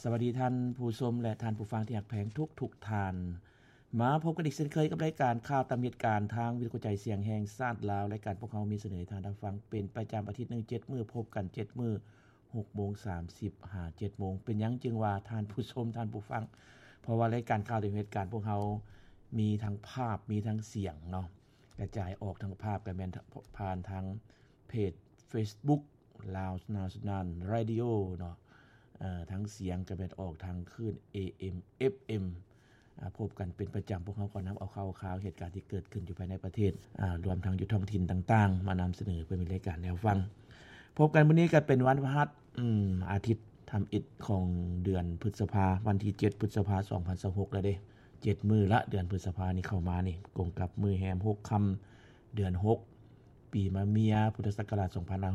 สวัสดีท่านผู้ชมและท่านผู้ฟังที่รักแพงทุกท่านมาพบกันอีกเช่นเคยกับรายการข่าวตามเหตุการณ์ทางวิทยุกระจายเสียงแห่งชาติลาวรายการพวกเรามีเสนอให้ท่านรับฟังเป็นประจำอาทิตย์นึง7มื้อพบกัน7มื้อ 6:30 หา 7:00 นเป็นหยังจึงว่าท่านผู้ชมท่านผู้ฟังเพราะว่ารายการข่าวตามเหตุการณ์พวกเรามีทั้งภาพมีทั้งเสียงเนาะกระจายออกทั้งภาพก็แม่นผ่านทางเพจ Facebook Lao National Radio เนาะทั้งเสียงก็เป็นออกทางคลื่น AM FM พบกันเป็นประจำพวกเราก็นำเอาข่าวเหตุการณ์ที่เกิดขึ้นอยู่ภายในประเทศรวมทั้งอยู่ท้องถิ่นต่างๆมานำเสนอเพื่อมีรายการแนวฟังพบกันวันนี้ก็เป็นวันพฤหัสอาทิตย์ทำอิฐของเดือนพฤษภาวันที่7พฤษภาคม2026แล้วเด้7มื้อละเดือนพฤษภานี่เข้ามานี่ตรงกับมื้อแฮม6ค่ำเดือน6ปีมะเมียพุทธศักราช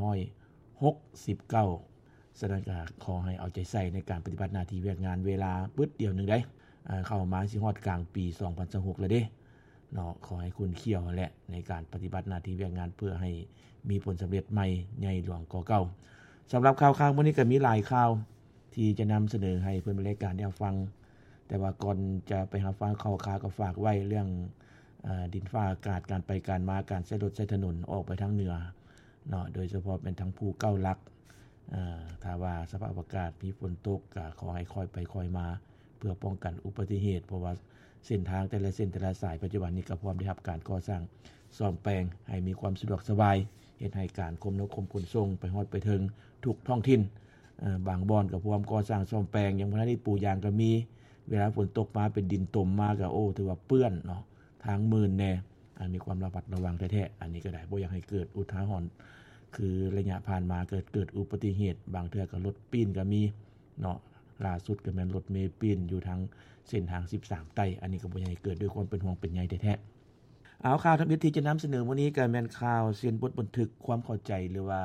2569ฉะนั้นก็ขอให้เอาใจใส่ในการปฏิบัติหน้าที่เวียกงานเวลาปึ๊ดเดียวนึงได้เข้ามาสิฮอดกลางปี2026แล้วเด้เนาะขอให้คุณเขี้ยวแหละในการปฏิบัติหน้าที่เวียกงานเพื่อให้มีผลสำเร็จใหม่ใหญ่หลวงกว่าเก่าสำหรับข่าวๆมื้อนี้ก็มีหลายข่าวที่จะนำเสนอให้เพิ่นรายการได้ฟังแต่ว่าก่อนจะไปหาฟังข่าวก็ฝากไว้เรื่องดินฟ้าอากาศการไปการมาการใช้รถใช้ถนนออกไปทางเหนือเนาะโดยเฉพาะเป็นทางภูเก้าลักถ้าว่าสภาพอากาศมีฝนตกก็ขอให้ค่อยไปค่อยมาเพื่อป้องกันอุบัติเหตุเพราะว่าเส้นทางแต่ละเส้นแต่ละสายปัจจุบันนี้ก็พร้อมได้รับการก่อสร้างซ่อมแปลงให้มีความสะดวกสบายเฮ็ดให้การคมนาคมขนส่งไปฮอดไปถึงทุกท้องถิ่นบางบ่อนก็พร้อมก่อสร้างซ่อมแปลงยังบ่ทันได้ปูยางก็มีเวลาฝนตกมาเป็นดินตมมาก็ถือว่าเปื้อนเนาะทางมื่นแน่มีความระมัดระวังแท้ๆอันนี้ก็ได้บ่อยากให้เกิดอุทาหรณ์คือระยะผ่านมาเกิดอุบัติเหตุบางเทื่อก็รถปีนก็มีเนาะล่าสุดก็แม่นรถเมล์ปีนอยู่ทางเส้นทาง13ไต้อันนี้ก็บ่อยากให้เกิดด้วยความเป็นห่วงเป็นใยแท้ๆเอาข่าวทั้งหมดที่จะนำเสนอวันนี้ก็แม่นข่าวเซ็นบทบันทึกความเข้าใจหรือว่า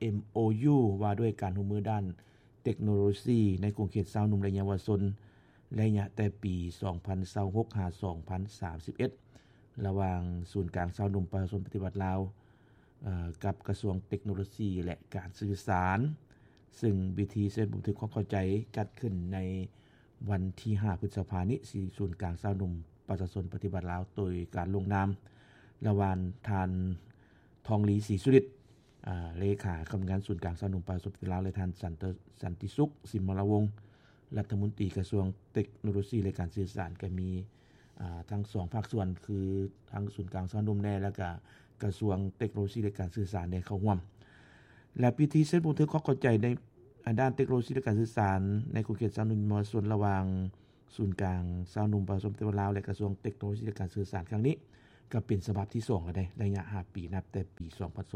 MOU ว่าด้วยการร่วมมือด้านเทคโนโลยีในกลุ่มเขตชาวหนุ่มและเยาวชนระยะแต่ปี2026หา2031ระหว่างศูนย์กลางชาวหนุ่มประชาชนปฏิบัติลาวกับกระทรวงเทคโนโลยีและการสื่อสารซึ่งวิธีเซ็นบันทึกความเข้าใจจัดขึ้นในวันที่5พฤษภาคมนี้ศูนย์กลางชาวหนุ่มประชาชนปฏิบัติลาวโดยการลงนามระหว่างท่านทองลีศรีสุริตเลขาคณะกรรมการศูนย์กลางชาวหนุ่มประชาชนปฏิบัติลาวและท่านสันติสุขสิมรวงศ์รัฐมนตรีกระทรวงเทคโนโลยีและการสื่อสารก็มีทั้ง2ภาคส่วนคือทั้งศูนย์กลางชาวหนุ่มแน่แล้วก็กระทรวงเทคโนโลยีและการสื่อสารได้เข้าร่วมและพิธีเซ็นบันทึกความเข้าใจในด้านเทคโนโลยีและการสื่อสารในกลุ่มเขตชาวหนุ่มมส่วนระหว่างศูนย์กลางชาวหนุ่มประชาชนปฏิบัติลาวและกระทรวงเทคโนโลยีและการสื่อสารครั้งนี้ก็เป็นฉบับที่2แล้วได้ระยะ5ปีนับแต่ปี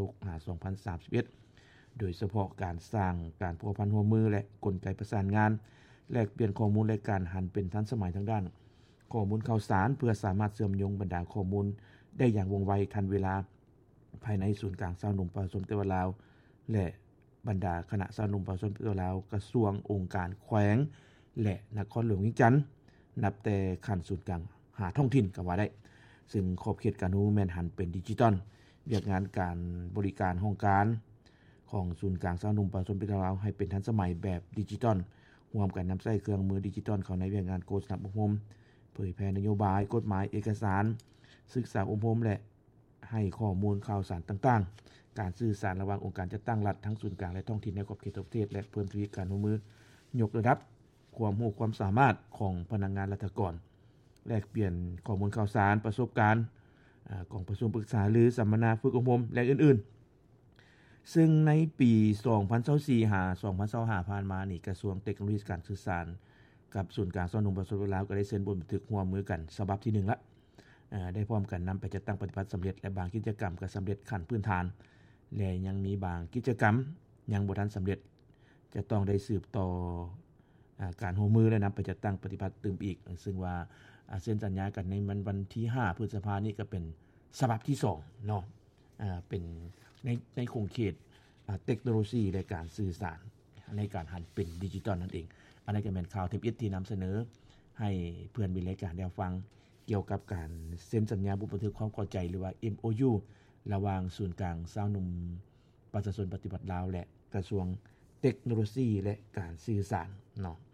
2026-2031โดยเฉพาะการสร้างการพัวพันร่วมมือและกลไกประสานงานแลกเปลี่ยนข้อมูลและการหันเป็นทันสมัยทางด้านข้อมูลข่าวสารเพื่อสามารถเชื่อมโยงบรรดาข้อมูลได้อย่างว่องไวทันเวลาภายในศูนย์กลางชาวหนุ่มประชาชนปฏิบัติลาวและบรรดาคณะชาวหนุ่มประชาชนปฏิบัติลาวกระทรวงองค์การแขวงและนครหลวงเวียงจันทน์นับแต่ขั้นศูนย์กลางหาท้องถิ่นก็ว่าได้ซึ่งขอบเขตการรู้แม่นหันเป็นดิจิทัลเรียกงานการบริการห้องการของศูนย์กลางชาวหนุ่มประชาชนปฏิบัติลาวให้เป็นทันสมัยแบบดิจิทัลร่วมกันนำใช้เครื่องมือดิจิทัลเข้าในเวียกงานโฆษณาอบรมเผยแพร่นโยบายกฎหมายเอกสารศึกษาอบรมและให้ข้อมูลข่าวสารต่างๆการสื่อสารระหว่างองค์การจัดตั้งรัฐทั้งศูนย์กลางและท้องถิ่นในขอบเขตประเทศและเพิ่มทวีการร่วมมือยกระดับความรู้ความสามารถของพนักงานรัฐกรแลกเปลี่ยนข้อมูลข่าวสารประสบการณ์ของประชุมปรึกษาหรือสัมมนาฝึกอบรมและอื่นๆซึ่งในปี2024หา2025ผ่านมานี่กระทรวงเทคโนโลยีการสื่อสารกับศูนย์กลางชาวหนุ่มประชาชนปฏิบัติลาวก็ได้เซ็นบันทึกร่วมมือกันฉบับที่1ละได้พร้อมกันนำไปจัดตั้งปฏิบัติสำเร็จและบางกิจกรรมก็สำเร็จขั้นพื้นฐานและยังมีบางกิจกรรมยังบ่ทันสำเร็จจะต้องได้สืบต่อการร่วมมือและนำไปจัดตั้งปฏิบัติตื่มอีกซึ่งว่าเซ็นสัญญากันในวันที่5พฤษภาคมนี้ก็เป็นฉบับที่2เนาะเป็นในคงเขตเทคโนโลยีและการสื่อสารในการหันเป็นดิจิทัลนั่นเองอันนี้ก็เป็นข่าวเทปอิทที่นำเสนอให้เพื่อนมีรายการได้ฟังเกี่ยวกับการเซ็นสัญญาบันทึกความเข้าใจหรือว่า MOU ระหว่างศูนย์กลางชาวหนุ่มประชาชนปฏิบัติลาวและกระทรวงเทคโนโลยีและการสื่อสารเนาะ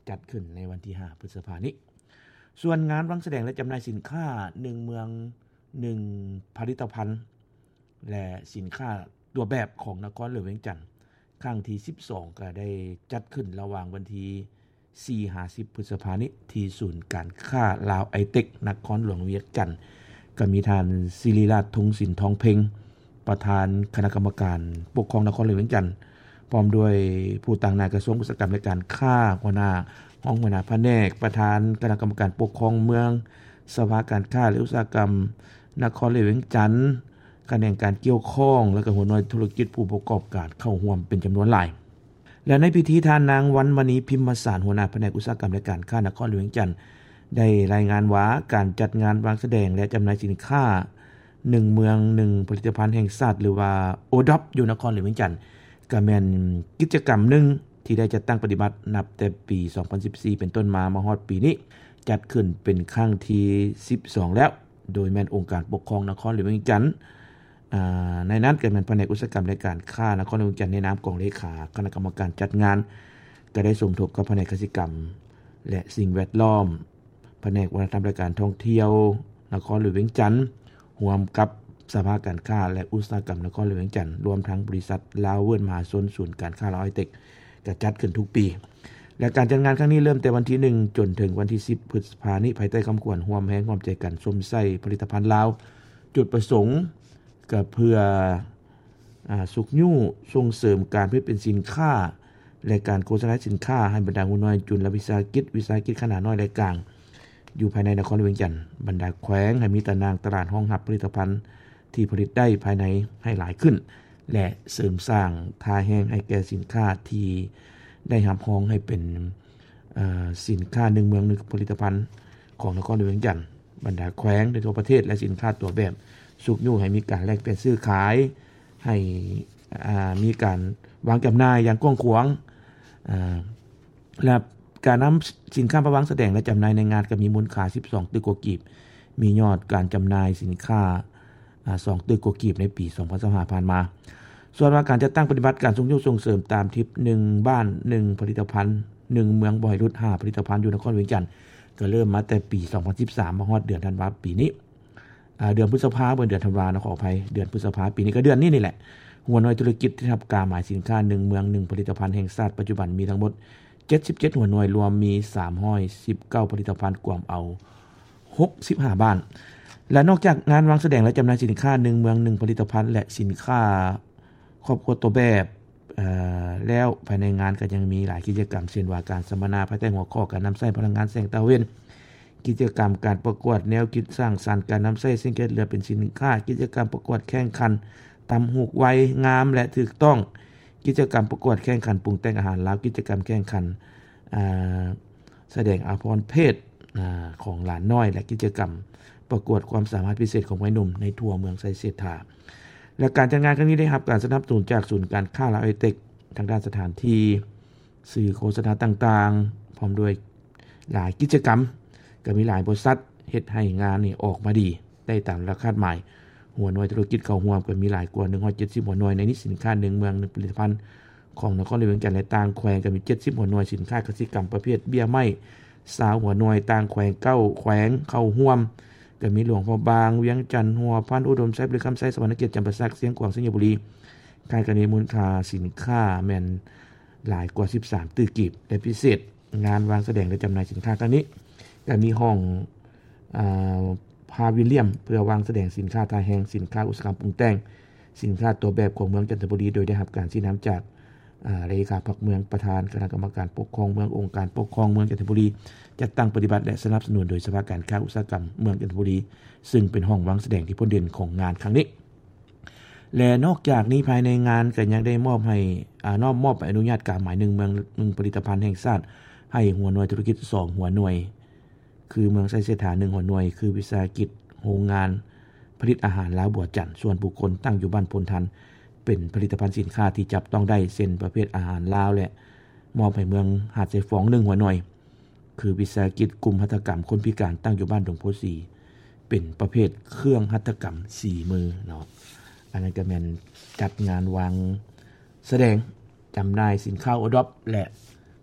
จัดขึ้นในวันที่5พฤษภาคมนี้ส่วนงานวางแสดงและจำหน่ายสินค้า1เมือง1ผลิตภัณฑ์และสินค้าตัวแบบของนครหลวงเวียงจันทน์ครั้งที่12ก็ได้จัดขึ้นระหว่างวันที่4-10พฤษภาคมนี้ที่ศูนย์การค้าลาวไอเทคนครหลวงเวียงจันทน์ก็มีท่านศิริราชทงศิลป์ทองเพ็งประธานคณะกรรมการปกครองนครหลวงเวียงจันทน์พร้อมด้วยผู้ต่างหน้ากระทรวงอุตสาหกรรมและการค้าหัวหน้าห้องหัวหน้าแผนกประธานคณะกรรมการปกครองเมืองสภาการค้าและอุตสาหกรรมนครหลวงเวียงจันทน์แขนงการเกี่ยวข้องและก็หัวหน้าธุรกิจผู้ประกอบการเข้าร่วมเป็นจำนวนหลายและในพิธีทานนางวันมณีพิมพ์สารหัวหน้าแผนกอุตสาหกรรมและการค้านครหลวงเวียงจันทน์ได้รายงานว่าการจัดงานวางแสดงและจำหน่ายสินค้า1เมือง1ผลิตภัณฑ์แห่งชาติหรือว่า ODOP อยู่นครหลวงเวียงจันทน์ก็แม่นกิจกรรมหนึ่งที่ได้จัดตั้งปฏิบัตินับแต่ปี2014เป็นต้นมาฮอดปีนี้จัดขึ้นเป็นครั้งที่12แล้วโดยแม่นองค์การปกครองนครหลวงเวียงจันทน์ในนั้นก็แม่นแผนกอุตสาหกรรมและการค้านครหลวงเวียงจันทน์ในนามของเลขาคณะกรรมการจัดงานก็ได้สมทบกับแผนกกสิกรรมและสิ่งแวดล้อมแผนกวัฒนธรรมและการท่องเที่ยวนครหลวงเวียงจันทน์ร่วมกับสภาการค้าและอุตสาหกรรมนครหลวงเวียงจันทน์รวมทั้งบริษัทลาวเวิร์นมหาชนศูนย์การค้าลาวไฮเทคจะจัดขึ้นทุกปีและการจัดงานครั้งนี้เริ่มแต่วันที่1จนถึงวันที่10พฤษภาคมนี้ภายใต้คำขวัญร่วมแรงร่วมใจกันสมใส่ผลิตภัณฑ์ลาวจุดประสงค์ก็เพื่อสุขยู่ส่งเสริมการผลิตเป็นสินค้าและการโฆษณาสินค้าให้บรรดาหัวหน้าจุลวิสาหกิจขนาดน้อยและกลางอยู่ภายในนครหลวงเวียงจันทน์บรรดาแขวงให้มีตารางตลาดห้องรับผลิตภัณฑ์ที่ผลิตได้ภายในให้หลายขึ้นและเสริมสร้างท่าแห้งให้แก่สินค้าที่ได้รับรองให้เป็นสินค้า1เมือง1ผลิตภัณฑ์ของนครหลวงเวียงจันทน์บรรดาแขวงในทั่วประเทศและสินค้าตัวแบบสุกยู่ให้มีการแลกเปลี่ยนซื้อขายให้มีการวางจำหน่ายอย่างกว้างขวางและการนำสินค้าไปวางแสดงและจำหน่ายในงานก็มีมูลค่า12ตึกกว่ากีบมียอดการจำหน่ายสินค้า2ตึกกว่ากีบในปี2025ผ่านมาส่วนว่าการจัดตั้งปฏิบัติการส่งเสริมตามทิศ1บ้าน1ผลิตภัณฑ์1เมืองบ่อยรุด5ผลิตภัณฑ์อยู่นครหลวงเวียงจันทน์ก็เริ่มมาแต่ปี2013มาฮอดเดือนธันวาคมปีนี้เดือนพฤษภาคมเดือนธันวาคมขออภัยเดือนพฤษภาคมปีนี้ก็เดือนนี้นี่แหละหัวหน่วยธุรกิจที่รับการหมายสินค้า1เมือง1ผลิตภัณฑ์แห่งชาติปัจจุบันมีทั้งหมด77หัวหน่วยรวมมี319ผลิตภัณฑ์กว่าเอา65บ้านและนอกจากงานวางแสดงและจำหน่ายสินค้า1เมือง1ผลิตภัณฑ์และสินค้าครอบครัวตัวแบบแล้วภายในงานก็ยังมีหลายกิจกรรมเช่นว่าการสัมมนาภายใต้หัวข้อการนำใช้พลังงานแสงตะวันกิจกรรมการประกวดแนวคิดสร้างสรรค์การนำใช้สิ่งแวดล้อมเป็นสินค้ากิจกรรมประกวดแข่งขันตำหูกไวงามและถูกต้องกิจกรรมประกวดแข่งขันปรุงแต่งอาหารลาวกิจกรรมแข่งขันแสดงอาภรณ์เพศของหลานน้อยและกิจกรรมประกวดความสามารถพิเศษของวัยหนุ่มในทั่วเมืองไซเศรษฐาและการจัดงานครั้งนี้ได้รับการสนับสนุนจากศูนย์การค้าลาวไอเทคทางด้านสถานที่สื่อโฆษณาต่างๆพร้อมด้วยหลายกิจกรรมก็มีหลายบริษัทเฮ็ดให้งานนี่ออกมาดีได้ตามราคาหมายหัวหน่วยธุรกิจเข้าร่วมก็มีหลายกว่า170หัวหน่วยในนี้สินค้า1เมือง1ผลิตภัณฑ์ของนครหลวงเวียงจันทน์และต่างแขวงก็มี70หัวหน่วยสินค้ากสิกรรมประเภทเบี้ยไม้20หัวหน่วยต่างแขวง9แขวงเข้าร่วมก็มีหลวงพ่อบางเวียงจันทน์หัวพันอุดมไซบริคำไซสวรรณเขตจำปาสักเสียงกวางสิงห์บุรีคาดคะเนมูลค่าสินค้าแม่นหลายกว่า13ตึกกีบและพิเศษงานวางแสดงและจำหน่ายสินค้าครั้งนี้ก็มีห้องพาวิลเลียมเพื่อวางแสดงสินค้าทาแห่งสินค้าอุตสาหกรรมปรุงแต่งสินค้าตัวแบบของเมืองจันทบุรีโดยได้รับการชี้นำจากเลขาพรรคเมืองประธานคณะกรรมการปกครองเมืององค์การปกครองเมืองจันทบุรีจัดตั้งปฏิบัติและสนับสนุนโดยสภาการค้าอุตสาหกรรมเมืองจันทบุรีซึ่งเป็นห้องวางแสดงที่พ้นเด่นของงานครั้งนี้และนอกจากนี้ภายในงานก็ยังได้มอบให้มอบอนุญาตการหมาย1เมือง1ผลิตภัณฑ์แห่งชาติให้หัวหน่วยธุรกิจ2หัวหน่วยคือเมืองไซเศรษฐา1หัวหน่วยคือวิสาหกิจโรงงานผลิตอาหารลาวบัวจันทร์ส่วนบุคคลตั้งอยู่บ้านพลทันเป็นผลิตภัณฑ์สินค้าที่จับต้องได้เช่นประเภทอาหารลาวและมอบให้เมืองหาดไซฟอง1หัวหน่วยคือวิสาหกิจกลุ่มหัตถกรรมคนพิการตั้งอยู่บ้านดงโพสีเป็นประเภทเครื่องหัตถกรรม4มือเนาะอันนั้นก็แม่นจัดงานวางแสดงจำหน่ายสินค้าโอดอปและ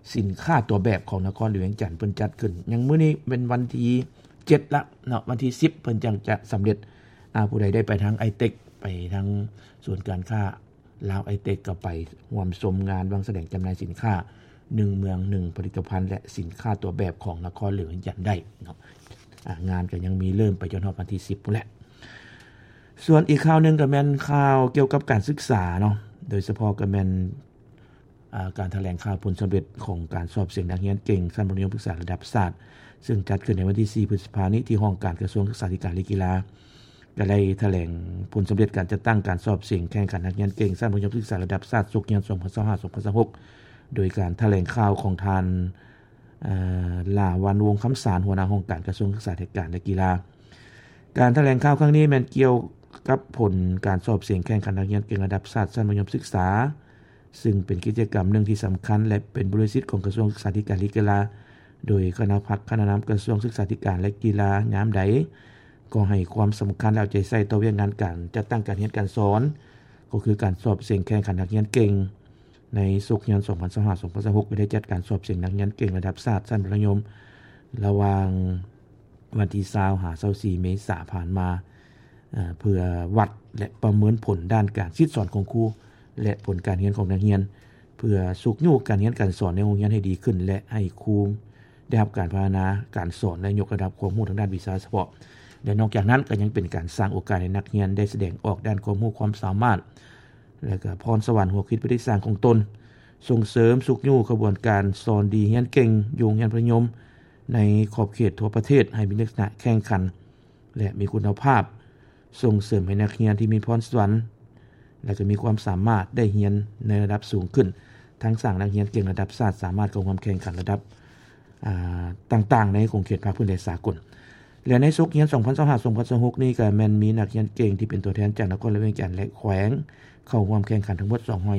สินค้าตัวแบบของนครหลวงจันทน์เพิ่นจัดขึ้นยังมื้อนี้เป็นวันที่7ละเนาะวันที่10เพิ่นจังจะสำเร็จผู้ใดได้ไปทางไอเทคไปทางส่วนการค้าลาวไอเทคก็ไปร่วมชมงานวางแสดงจำหน่ายสินค้า1เมือง1ผลิตภัณฑ์และสินค้าตัวแบบของนครหลวงจันทน์ได้เนาะงานก็ยังมีเริ่มไปจนถึงวันที่10พุ่นแหละส่วนอีกข่าวนึงก็แม่นข่าวเกี่ยวกับการศึกษาเนาะโดยเฉพาะก็แม่นการแถลงข่าวผลสำเร็จของการสอบเสียงนักเรียนเก่งชั้นมัธยมศึกษาระดับชาติซึ่งจัดขึ้นในวันที่4พฤษภาคมนี้ที่ห้องการกระทรวงศึกษาธิการและกีฬาก็ได้แถลงผลสำเร็จการจัดตั้งการสอบเสียงแข่งขันนักเรียนเก่งชั้นมัธยมศึกษาระดับชาติศุกร์ 2025-2026 โดยการแถลงข่าวของทานลาวันวงคำสารหัวหน้าห้องการกระทรวงศึกษาธิการและกีฬาการแถลงข่าวครั้งนี้แม่นเกี่ยวกับผลการสอบเสียงแข่งขันนักเรียนเก่งระดับชาติชั้นมัธยมศึกษาซึ่งเป็นกิจกรรมหนึ่งที่สำคัญและเป็นบริษัทของกระทรวงศึกษาธิการและกีฬาโดยคณะพักคณะนำกระทรวงศึกษาธิการและกีฬายามใดก็ให้ความสำคัญและเอาใจใส่ต่อเรื่องงานการจัดตั้งการเรียนการสอนก็คือการสอบเสียงแข่งขันนักเรียนเก่งในศุกร์ 2025-2026 ได้จัดการสอบเสียงนักเรียนเก่งระดับชาติชั้นมัธยมระหว่างวันที่20-24 เมษายนผ่านมาเพื่อวัดและประเมินผลด้านการคิดสอนของครูและผลการเรียนของนักเรียนเพื่อสุกยู่การเรียนการสอนในโรงเรียนให้ดีขึ้นและให้ครูได้รับการพัฒนาการสอนและยกระดับความรู้ทางด้านวิชาเฉพาะและนอกจากนั้นก็ยังเป็นการสร้างโอกาสให้นักเรียนได้แสดงออกด้านความรู้ความสามารถและก็พรสวรรค์หัวคิดวิธีสร้างของตนส่งเสริมสุกยู่กระบวนการสอนดีเรียนเก่งอยู่โรงเรียนประถมในขอบเขตทั่วประเทศให้มีลักษณะแข่งขันและมีคุณภาพส่งเสริมให้นักเรียนที่มีพรสวรรค์และก็มีความสามารถได้เรียนในระดับสูงขึ้นทั้งสร้างนักเรียนเก่งระดับชาติสามารถเข้าร่วมแข่งขันระดับต่างๆในของเขตภาคพื้นดินสากลและในศุกร์ 2025-2026 นี้ก็แม่นมีนักเรียนเก่งที่เป็นตัวแทนจากนครหลวงจันทน์และแขวงเข้าร่วมแข่งขันทั้งหมด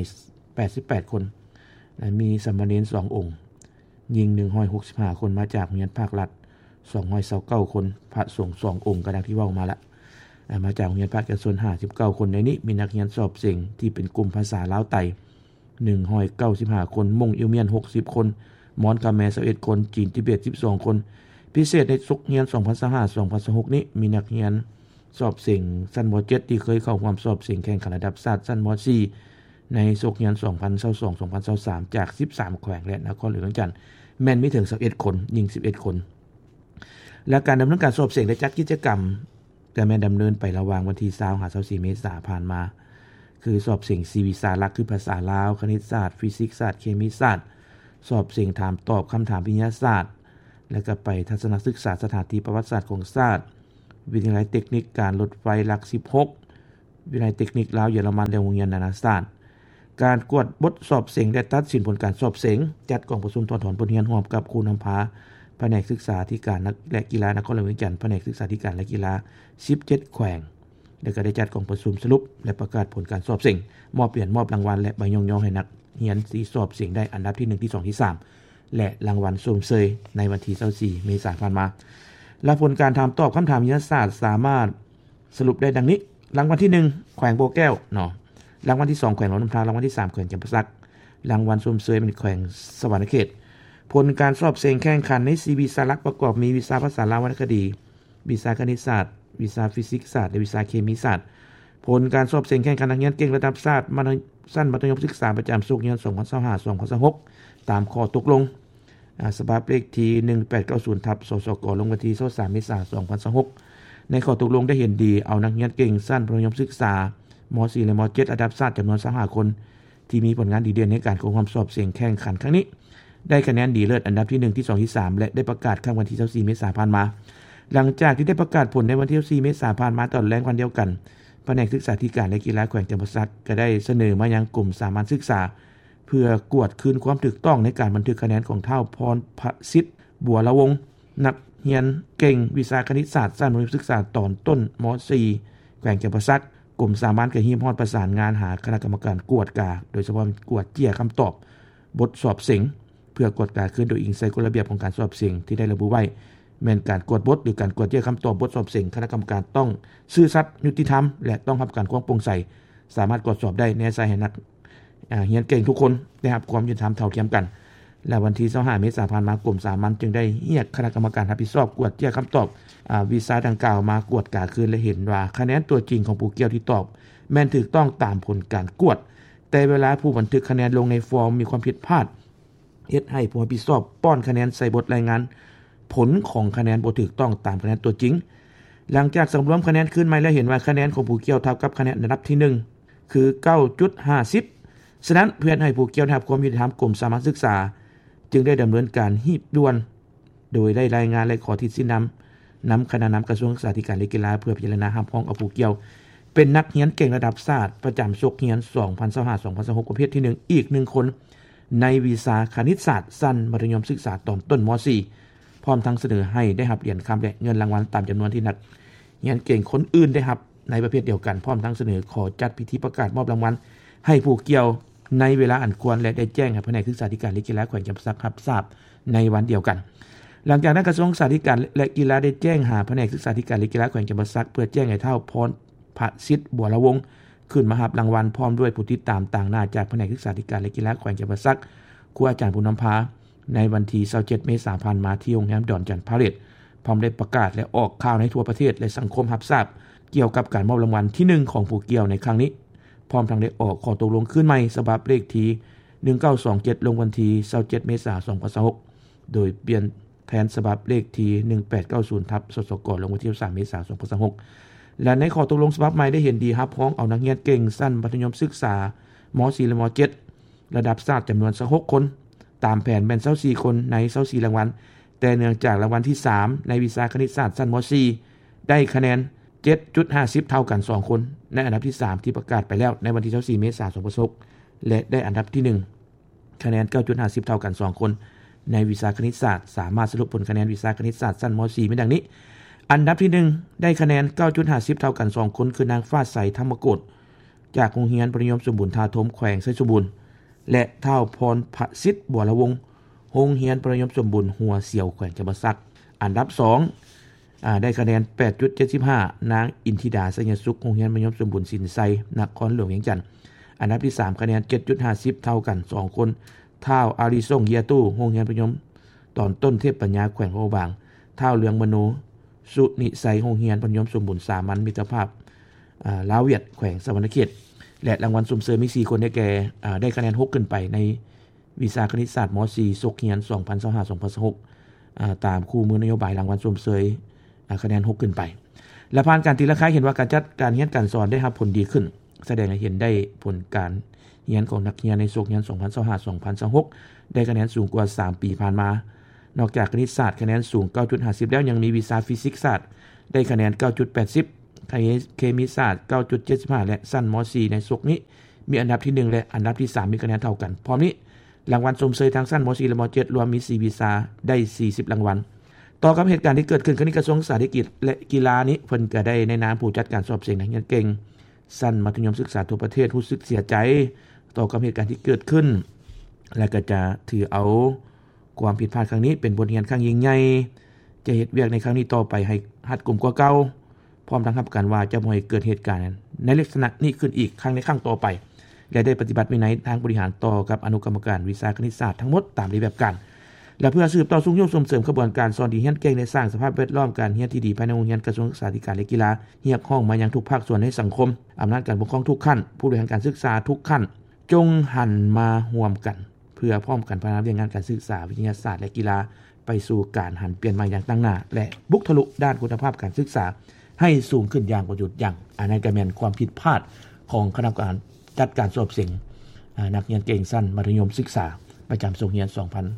288คนและมีสามเณร2องค์หญิง165คนมาจากโรงเรียนภาครัฐ229คนพระสงฆ์2องค์ก็ดังที่เว้ามาแล้วมาจากโรงเรียนภาคเอกชน59คนในนี้มีนักเรียนสอบเสียงที่เป็นกลุ่มภาษาลาวไต้195คนมงอิวเมียน60คนมอนกาแม21คนจีนทิเบต12คนพิเศษในศุกร์เรียน 2025-2026 นี้มีนักเรียนสอบเสียงชั้นม.7 ที่เคยเข้าร่วมสอบเสียงแข่งขันระดับชาติชั้นม.4 ในศุกร์เรียน 2022-2023 จาก13แขวงและนครหลวงจันทน์แม่นมีถึง11คนหญิง11คนและการดำเนินการสอบเสียงได้จัดกิจกรรมแต่แม่นดำเนินไประหว่างวันที่20-24 เมษายนผ่านมาคือสอบเสียง4วิชาหลักคือภาษาลาวคณิตศาสตร์ฟิสิกส์ศาสตร์เคมีศาสตร์สอบเสียงถามตอบคำถามวิทยาศาสตร์และก็ไปทัศนศึกษาสถานที่ประวัติศาสตร์ของศาสตร์วิทยาลัยเทคนิคการรถไฟหลัก16วิทยาลัยเทคนิคลาวเยอรมันและโรงเรียนนานาชาติการกวดบทสอบเสียงและตัดสินผลการสอบเสียงจัดกองประชุมถอนบทเรียนร่วมกับครูนำพาแผนกศึกษาธิการและกีฬานครหลวงจันทน์แผนกศึกษาธิการและกีฬา17แขวงและก็ได้จัดกองประชุมสรุปและประกาศผลการสอบเสียงมอบรางวัลและใบย่องให้นักเรียนที่สอบเสียงได้อันดับที่1ที่2ที่3และรางวัลชมเชยในวันที่24เมษายนผ่านมาและผลการถามตอบคำถามวิทยาศาสตร์สามารถสรุปได้ดังนี้รางวัลที่1แขวงโบแก้วเนาะรางวัลที่2แขวงหนองน้ำทารางวัลที่3แขวงจำปาสักรางวัลชมเชยเป็นแขวงสวรรณเขตผลการสอบเสียงแข่งขันใน4วิชาหลักประกอบมีวิชาภาษาลาววรรณคดีวิชาคณิตศาสตร์วิชาฟิสิกส์ศาสตร์และวิชาเคมีศาสตร์ผลการสอบเสียงแข่งขันนักเรียนเก่งระดับชาติชั้นมัธยมศึกษาประจำศุกร์ 2025-2026 ตามข้อตกลงฉบับเลขที่ 1890/สสก.ลงวันที่23เมษายน 2026ในข้อตกลงได้เห็นดีเอานักเรียนเก่งชั้นมัธยมศึกษาม.4 และม.7 ระดับชาติจำนวน25คนที่มีผลงานดีเด่นในการเข้าร่วมสอบเสียงแข่งขันครั้งนี้ได้คะแนนดีเลิศอันดับที่1ที่2ที่3และได้ประกาศครั้งวันที่24เมษายนผ่านมาหลังจากที่ได้ประกาศผลในวันที่24เมษายนผ่านมาตอนแรกวันเดียวกันแผนกศึกษาธิการและกีฬาแขวงจำปาสักก็ได้เสนอมายังกลุ่มสามัญศึกษาเพื่อกวดคืนความถูกต้องในการบันทึกคะแนนของเท่าพรประสิทธิ์บัวละวงนักเรียนเก่งวิชาคณิตศาสตร์ชั้นมัธยมศึกษาตอนต้นม.4 แขวงจำปาสักกลุ่มสามัญก็ฮีมฮอดประสานงานหาคณะกรรมการกวดกาโดยเฉพาะกวดเจี้ยคำตอบบทสอบเสียงเพื่อกวดกาขึ้นโดยอิงใส่กฎระเบียบของการสอบเสียงที่ได้ระบุไว้แม้นการกวดบทหรือการกวดเจี้ยคำตอบบทสอบเสียงคณะกรรมการต้องซื่อสัตย์ยุติธรรมและต้องรับการความโปร่งใสสามารถกวดสอบได้แน่ใจให้นักเรียนเก่งทุกคนได้รับความยุติธรรมเท่าเทียมกันและวันที่25เมษายนผ่านมากรมสามัญจึงได้เรียกคณะกรรมการรับผิดชอบกวดเจี้ยคำตอบวีซ่าดังกล่าวมากวดกาคืนและเห็นว่าคะแนนตัวจริงของผู้เกี่ยวที่ตอบแม่นถูกต้องตามผลการกวดแต่เวลาผู้บันทึกคะแนนลงในฟอร์มมีความผิดพลาดเฮ็ดให้ผู้รับผิดชอบป้อนคะแนนใส่บทรายงานผลของคะแนนบ่ถูกต้องตามคะแนนตัวจริงหลังจากสำรวมคะแนนขึ้นใหม่แล้วเห็นว่าคะแนนของผู้เกี่ยวเท่ากับคะแนนอันดับที่1คือ 9.50 ฉะนั้นเพื่อให้ผู้เกี่ยวได้รับความยุติธรรมกรมสามัญศึกษาจึงได้ดำเนินการหีบด่วนโดยได้รายงานและขอที่สิ้นนำคณะนำกระทรวงศึกษาธิการและกีฬาเพื่อพิจารณารับรองเอาผู้เกี่ยวเป็นนักเรียนเก่งระดับชาติประจำชกเรียน 2025-2026 ประเภทที่1อีก1คนในวิชาคณิตศาสตร์ชั้นมัธยมศึกษาตอนต้นม .4 พร้อมทั้งเสนอให้ได้รับเหรียญคำและเงินรางวัลตามจำนวนที่นักเรียนเก่งคนอื่นได้รับในประเภทเดียวกันพร้อมทั้งเสนอขอจัดพิธีประกาศมอบรางวัลให้ผู้เกี่ยวในเวลาอันควรและได้แจ้งให้แผนกศึกษาธิการและกีฬาแขวงจำปาสักรับทราบในวันเดียวกันหลังจากนั้นกระทรวงศึกษาธิการและกีฬาได้แจ้งหาแผนกศึกษาธิการและกีฬาแขวงจำปาสักเพื่อแจ้งให้เท่าพรพระสิทธิ์บัวละวงขึ้นมารับรางวัลพร้อมด้วยผู้ติดตามต่างหน้าจากแผนกศึกษาธิการและกีฬาแขวงจำปาสักครูอาจารย์ผู้นำพาในวันที่27เมษายนผ่านมาที่โรงแรมดอนจันทร์พาเลทพร้อมได้ประกาศและออกข่าวในทั่วประเทศและสังคมรับทราบเกี่ยวกับการมอบรางวัลที่1ของผู้เกี่ยวในครั้งนี้พร้อมทั้งได้ออกข้อตกลงขึ้นใหม่ฉบับเลขที่1927ลงวันที่27เมษายน2026โดยเปลี่ยนแทนฉบับเลขที่1890ทับสสกลงวันที่3เมษายน2026และในข้อตกลงฉบับใหม่ได้เห็นดีรับพ้องเอานักเรียนเก่งชั้นมัธยมศึกษาม.4 และม.7 ระดับชาติจำนวน16คนตามแผนแบ่ง24คนใน24รางวัลแต่เนื่องจากรางวัลที่3ในวิชาคณิตศาสตร์ชั้นม.4 ได้คะแนน 7.50 เท่ากัน2คนในอันดับที่3ที่ประกาศไปแล้วในวันที่24เมษายน2026และได้อันดับที่1คะแนน 9.50 เท่ากัน2คนในวิชาคณิตศาสตร์สามารถสรุปผลคะแนนวิชาคณิตศาสตร์ชั้นม.4 มีดังนี้อันดับที่1ได้คะแนน 9.50 เท่ากัน2คนคือนางฟ้าใสธรรมโกฏจากโรงเรียนประยมสมบูรณ์ทาทมแขวงไชยสมบูรณ์และเท่าพรพระสิทธิ์บัวละวงโรงเรียนประยมสมบูรณ์หัวเสี่ยวแขวงจำปาสักอันดับ2ได้คะแนน 8.75 นางอินทิดาสัญญสุขโรงเรียนประยมสมบูรณ์สินไซนครหลวงเวียงจันทน์อันดับที่3คะแนน 7.50 เท่ากัน2คนเท่าอาริซ่งเยียตู้โรงเรียนประยมตอนต้นเทพปัญญาแขวงโอบางเท่าเลืองมโนสุนิไซโรงเรียนประยมสมบูรณ์สามัญมิตรภาพลาวเวียดแขวงสวรรณเขตและรางวัลสุ่มเสริมมี4คนได้แก่ได้คะแนน6ขึ้นไปในวิชาคณิตศาสตร์ม.4 ชกเรียน 2025-2026ตามคู่มือนโยบายรางวัลสุ่มเสริมคะแนน6ขึ้นไปและผ่านการตีราคาเห็นว่าการจัดการเรียนการสอนได้รับผลดีขึ้นแสดงให้เห็นได้ผลการเรียนของนักเรียนในชกเรียน 2025-2026 ได้คะแนนสูงกว่า3ปีผ่านมานอกจากคณิตศาสตร์คะแนนสูง 9.50 แล้วยังมีวิชาฟิสิกส์ศาสตร์ได้คะแนน 9.80 เคมีศาสตร์ 9.75 และชั้นม.4 ในชกนี้มีอันดับที่1และอันดับที่3มีคะแนนเท่ากันพร้อมนี้รางวัลชมเชยทางชั้นม.4 และม.7 รวมมี4วิชาได้40รางวัลต่อกับเหตุการณ์ที่เกิดขึ้นคณะกระทรวงศึกษาธิการและกีฬานี้เพิ่นก็ได้ในนามผู้จัดการสอบเสียงนักเรียนเก่งชั้นมัธยมศึกษาทั่วประเทศรู้สึกเสียใจต่อกับเหตุการณ์ที่เกิดขึ้นและก็จะถือเอาความผิดพลาดครั้งนี้เป็นบทเรียนครั้งยิ่งใหญ่จะเฮ็ดเวียกในครั้งนี้ต่อไปให้รัดกุมกว่าเก่าพร้อมทั้งรับประกันว่าจะบ่ให้เกิดเหตุการณ์ในลักษณะนี้ขึ้นอีกครั้งในครั้งต่อไปและได้ปฏิบัติวินัยทางบริหารต่อกับอนุกรรมการวิชาคณิตศาสตร์ทั้งหมดตามระเบียบการและเพื่อสืบต่อส่งเสริมกระบวนการสอนดีเรียนเก่งในสร้างสภาพแวดล้อมการเรียนที่ดีภายในโรงเรียนกระทรวงศึกษาธิการและกีฬาเรียกห้องมายังทุกภาคส่วนในสังคมอำนาจการปกครองทุกขั้นผู้บริหารการศึกษาทุกขั้นจงหันมาร่วมกันเพื่อพร้อมกันพัฒนาเรื่องงานการศึกษาวิทยาศาสตร์และกีฬาไปสู่การหันเปลี่ยนมาอย่างตั้งหน้าและบุกทะลุด้านคุณภาพการศึกษาให้สูงขึ้นอย่างบ่หยุดยั้งอันนั้นก็แม่นความผิดพลาดของคณะกรรมการจัดการสอบเสียงนักเรียนเก่งชั้นมัธยมศึกษาประจำช่วงเรียน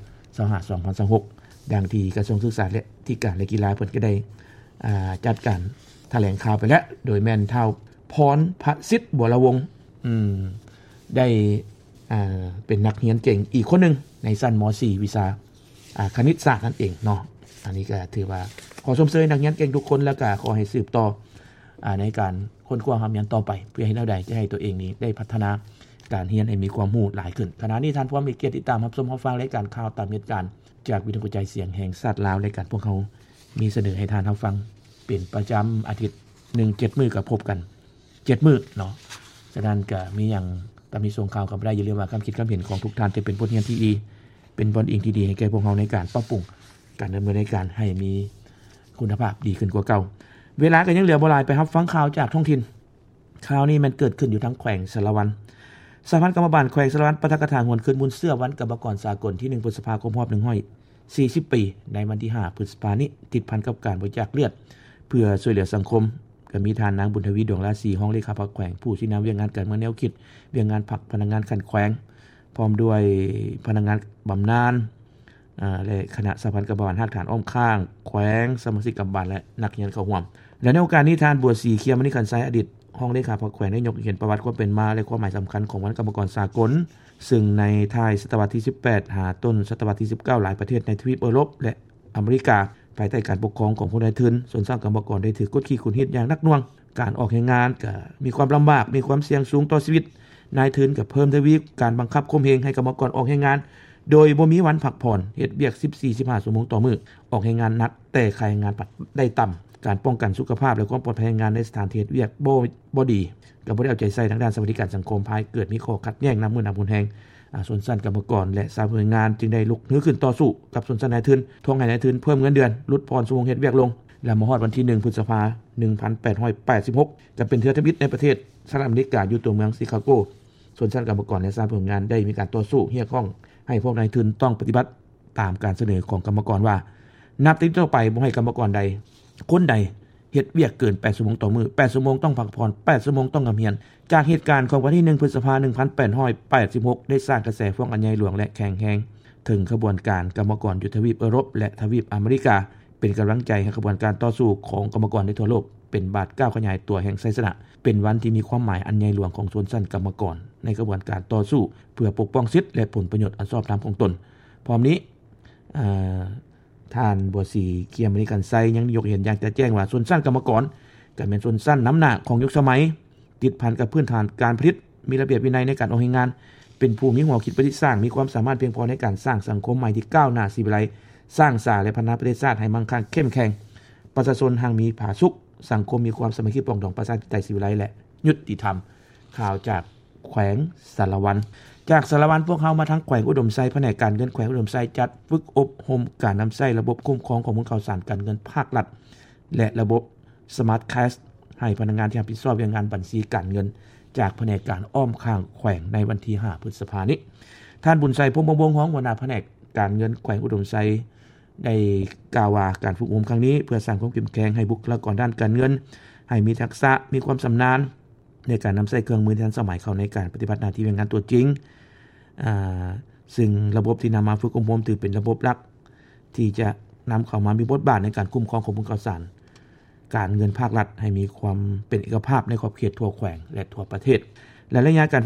2025-2026 ดังที่กระทรวงศึกษาและที่การและกีฬาเพิ่นก็ได้จัดการแถลงข่าวไปแล้วโดยแม่นเท่าพรพระสิทธิ์บัวละวงได้เป็นนักเรียนเก่งอีกคนนึงในชั้นม.4 วิชาคณิตศาสตร์นั่นเองเนาะอันนี้ก็ถือว่าขอชมเชยนักเรียนเก่งทุกคนแล้วก็ขอให้สืบต่อในการค้นคว้าความเรียนต่อไปเพื่อให้เราได้จะให้ตัวเองนี้ได้พัฒนาการเรียนให้มีความรู้หลายขึ้นขณะนี้ท่านผู้มีเกียรติติดตามรับชมรับฟังรายการข่าวตามเหตุการณ์จากวิทยุกระจายเสียงแห่งชาติลาวรายการพวกเขามีเสนอให้ท่านรับฟังเป็นประจำอาทิตย์1 7มื้อก็พบกัน7มื้อเนาะฉะนั้นก็มีหยังตามมีส่งข่าวกับได้อย่าลืมว่าคำคิดคำเห็นของทุกท่านจะเป็นบทเรียนที่ดีเป็นบอนอิงที่ดีให้แก่พวกเราในการปรับปรุงการดำเนินการให้มีคุณภาพดีขึ้นกว่าเก่าเวลาก็ยังเหลือบ่หลายไปรับฟังข่าวจากท้องถิ่นข่าวนี้มันเกิดขึ้นอยู่ทั้งแขวงสารวันสหพันธ์กรรมบาลแขวงสารวันปะทะกระถางหวนคืนบุญเสื้อวันกรรมกรสากลที่1พฤษภาคมรอบ140ปีในวันที่5พฤษภาคมนี้ติดพันกับการบริจาคเลือดเพื่อช่วยเหลือสังคมก็มีทานนางบุญทวีดวงราศีห้องเลขาพักแขวงผู้ชี้นำเรื่องงานการเมืองแนวคิดเรื่องงานพักพนักงานขันแขวงพร้อมด้วยพนักงานบำนาญและคณะสหพันธ์กรรมบาลหักฐานอ้อมข้างแขวงสมาชิกกรรมบาลและนักเรียนเข้าร่วมและในโอกาสนี้ทานบัวศรีเคียมณีขันไซอดีตห้องเลขาพักแขวงได้ยกเห็นประวัติความเป็นมาและความหมายสำคัญของวันกรรมกรสากลซึ่งในท้ายศตวรรษที่18หาต้นศตวรรษที่19หลายประเทศในทวีปยุโรปและอเมริกาภายใต้การปกครองของผู้นายทุนส่วนสร้างกรรมกรได้ถือกฎขี่ขุนหิดอย่างนักหน่วงการออกแรงงานก็มีความลำบากมีความเสี่ยงสูงต่อชีวิตนายทุนก็เพิ่มทวีการบังคับข่มเหงให้กรรมกรออกแรงงานโดยบ่มีวันพักผ่อนเฮ็ดเวียก 14-15 ชั่วโมงต่อมื้อออกแรงงานหนักแต่ค่าแรงงานได้ต่ำการป้องกันสุขภาพและความปลอดภัยแรงงานในสถานที่เฮ็ดเวียกบ่ดีก็บ่ได้เอาใจใส่ทางด้านสวัสดิการสังคมภายเกิดมีข้อขัดแย้งนำมือนำผลแห่งส่วนสั้นกรรมกรและสาหน่วยงานจึงได้ลุกฮือขึ้นต่อสู้กับส่วนสั้นนายทุนทวงให้นายทุนเพิ่มเงินเดือนลดพรชั่วโมงเฮ็ดเวียกลงและมาฮอดวันที่1พฤษภาคม1886ก็เป็นเทือทมิตในประเทศสหรัฐอเมริกาอยู่ตัวเมืองชิคาโกส่วนชั้นกรรมกรและสาหน่วยงานได้มีการต่อสู้เรียกร้องให้พวกนายทุนต้องปฏิบัติตามการเสนอของกรรมกรว่านับตั้งแต่ต่อไปบ่ให้กรรมกรใดคนใดเฮ็ดเวียกเกิน8ชั่วโมงต่อมื้อ8ชั่วโมงต้องพักผ่อน8ชั่วโมงต้องงำเฮียนจากเหตุการณ์ของวันที่1พฤษภาคม1886ได้สร้างกระแสฟ้องอันใหญ่หลวงและแข็งแรงถึงขบวนการกรรมกรอยู่ทวีปยุโรปและทวีปอเมริกาเป็นกำลังใจให้ขบวนการต่อสู้ของกรรมกรในทั่วโลกเป็นบาทก้าวขยายตัวแห่งชัยชนะเป็นวันที่มีความหมายอันใหญ่หลวงของชนชั้นกรรมกรในกระบวนการต่อสู้เพื่อปกป้องสิทธิและผลประโยชน์อันชอบธรรมของตนพร้อมนี้ท่านบัวศรีเคียมณีขันไซยังยกเห็นอย่างจะแจ้งว่าชนชั้นกรรมกรก็เป็นชนชั้นน้ำหนักของยุคสมัยติดพันกับพื้นฐานการผลิตมีระเบียบวินัยในการออกงานเป็นผู้มีหัวคิดประดิษฐ์สร้างมีความสามารถเพียงพอในการสร้างสังคมใหม่ที่ก้าวหน้าศิวิไลสร้างสรรค์และพัฒนาประเทศชาติให้มั่งคั่งเข้มแข็งประชาชนห่างมีผาสุขสังคมมีความสามัคคีปรองดองประชาธิปไตยศิวิไลและยุติธรรมข่าวจากแขวงสารวันจากสารวันพวกเขามาทั้งแขวงอุดมไซแผนกการเงินแขวงอุดมไซจัดฝึกอบรมการนำใช้ระบบคุ้มครองข้อมูลข่าวสารการเงินภาครัฐและระบบสมาร์ทแคชให้พนักงานที่รับผิดชอบเรื่องงานบัญชีการเงินจากแผนกการอ้อมข้างแขวงในวันที่5พฤษภาคมนี้ท่านบุญไซพงษ์บงของหัวหน้าแผนกการเงินแขวงอุดมไซได้กล่าวว่าการฝึกอบรมครั้งนี้เพื่อสร้างความเข้มแข็งให้บุคลากรด้านการเงินให้มีทักษะมีความชำนาญในการนำใช้เครื่องมือทันสมัยเข้าในการปฏิบัติหน้าที่งานตัวจริงซึ่งระบบที่นำมาฝึกอบรมถือเป็นระบบหลักที่จะนำเข้ามามีบทบาทในการคุ้มครองข้อมูลข่าวสารการเงินภาครัฐให้มีความเป็นเอกภาพในขอบเขตทั่วแขวงและทั่วประเทศและระยะการ